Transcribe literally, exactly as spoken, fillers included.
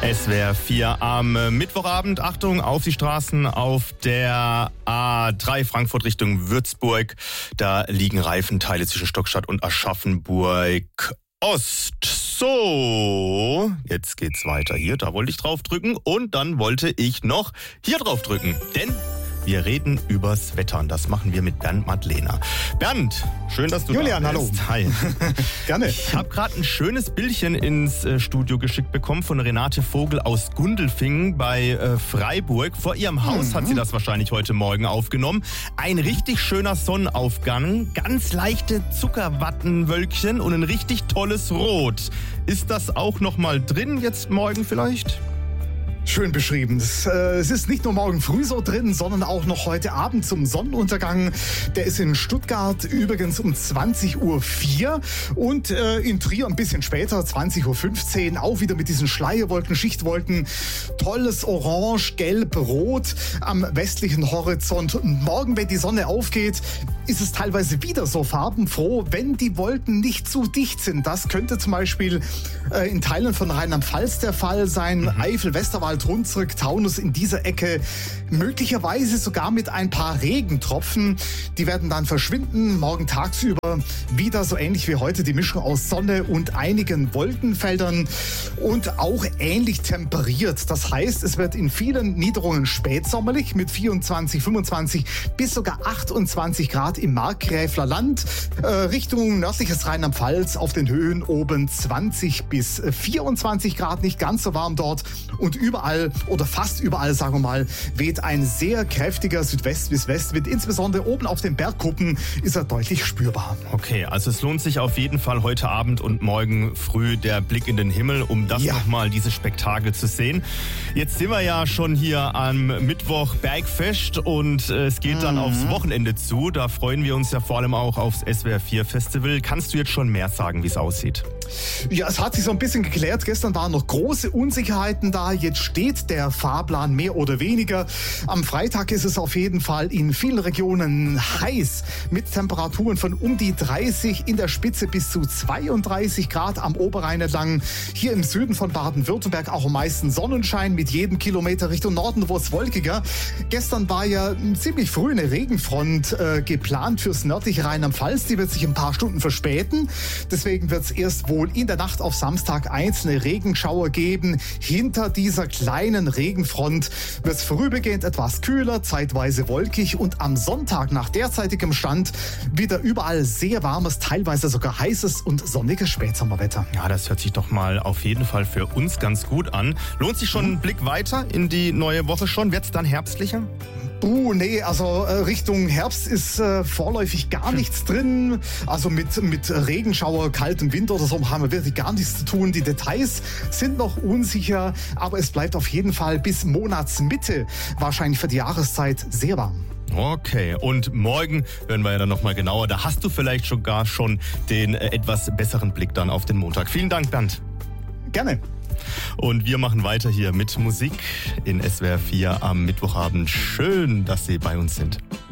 S W R vier am Mittwochabend. Achtung auf die Straßen auf der A drei Frankfurt Richtung Würzburg. Da liegen Reifenteile zwischen Stockstadt und Aschaffenburg Ost. So, jetzt geht's weiter hier. Da wollte ich drauf drücken und dann wollte ich noch hier drauf drücken. Denn wir reden übers Wetter und das machen wir mit Bernd Madlener. Bernd, schön, dass du Julian, da bist. Hallo. Hi. Gerne. Ich habe gerade ein schönes Bildchen ins äh, Studio geschickt bekommen von Renate Vogel aus Gundelfingen bei äh, Freiburg. Vor ihrem Haus mhm. hat sie das wahrscheinlich heute Morgen aufgenommen. Ein richtig schöner Sonnenaufgang, ganz leichte Zuckerwattenwölkchen und ein richtig tolles Rot. Ist das auch noch mal drin jetzt morgen vielleicht? Schön beschrieben. Es, äh, es ist nicht nur morgen früh so drin, sondern auch noch heute Abend zum Sonnenuntergang. Der ist in Stuttgart übrigens um zwanzig Uhr vier und äh, in Trier ein bisschen später, zwanzig Uhr fünfzehn, auch wieder mit diesen Schleierwolken, Schichtwolken. Tolles Orange, Gelb, Rot am westlichen Horizont. Und morgen, wenn die Sonne aufgeht, ist es teilweise wieder so farbenfroh, wenn die Wolken nicht zu dicht sind. Das könnte zum Beispiel äh, in Teilen von Rheinland-Pfalz der Fall sein. Mhm. Eifel, Westerwald, Hunsrück, Taunus in dieser Ecke, möglicherweise sogar mit ein paar Regentropfen. Die werden dann verschwinden. Morgen tagsüber wieder so ähnlich wie heute die Mischung aus Sonne und einigen Wolkenfeldern und auch ähnlich temperiert. Das heißt, es wird in vielen Niederungen spätsommerlich mit vierundzwanzig, fünfundzwanzig bis sogar achtundzwanzig Grad im Markgräfler Land. Äh, Richtung nördliches Rheinland-Pfalz auf den Höhen oben zwanzig bis vierundzwanzig Grad, nicht ganz so warm dort. Und überall oder fast überall, sagen wir mal, weht ein sehr kräftiger Südwest- bis Westwind. Insbesondere oben auf den Bergkuppen ist er deutlich spürbar. Okay, also es lohnt sich auf jeden Fall heute Abend und morgen früh der Blick in den Himmel, um das ja. nochmal, dieses Spektakel zu sehen. Jetzt sind wir ja schon hier am Mittwoch Bergfest und äh, es geht dann mhm. aufs Wochenende zu. Da freuen wir uns ja vor allem auch aufs S W R vier Festival. Kannst du jetzt schon mehr sagen, wie es aussieht? Ja, es hat sich so ein bisschen geklärt. Gestern waren noch große Unsicherheiten da. Jetzt steht der Fahrplan mehr oder weniger. Am Freitag ist es auf jeden Fall in vielen Regionen heiß mit Temperaturen von um die dreißig, in der Spitze bis zu zweiunddreißig Grad am Oberrhein entlang. Hier im Süden von Baden-Württemberg auch am meisten Sonnenschein mit jedem Kilometer Richtung Norden, wo es wolkiger. Gestern war ja ziemlich früh eine Regenfront äh, geplant fürs nördliche Rheinland-Pfalz. Die wird sich ein paar Stunden verspäten. Deswegen wird es erst wohl in der Nacht auf Samstag einzelne Regenschauer geben. Hinter dieser kleinen Regenfront wird es vorübergehend etwas kühler, zeitweise wolkig und am Sonntag nach derzeitigem Stand wieder überall sehr warmes, teilweise sogar heißes und sonniges Spätsommerwetter. Ja, das hört sich doch mal auf jeden Fall für uns ganz gut an. Lohnt sich schon ein Blick weiter in die neue Woche schon? Wird es dann herbstlicher? Uh, nee, also äh, Richtung Herbst ist äh, vorläufig gar hm. nichts drin. Also mit, mit Regenschauer, kaltem Wind oder so haben wir wirklich gar nichts zu tun. Die Details sind noch unsicher, aber es bleibt auf jeden Fall bis Monatsmitte wahrscheinlich für die Jahreszeit sehr warm. Okay, und morgen hören wir ja dann nochmal genauer. Da hast du vielleicht sogar schon den äh, etwas besseren Blick dann auf den Montag. Vielen Dank, Bernd. Gerne. Und wir machen weiter hier mit Musik in S W R vier am Mittwochabend. Schön, dass Sie bei uns sind.